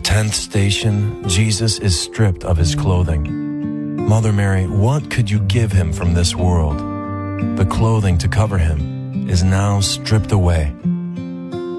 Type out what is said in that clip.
10th station, Jesus is stripped of his clothing. Mother Mary, what could you give him from this world? The clothing to cover him is now stripped away.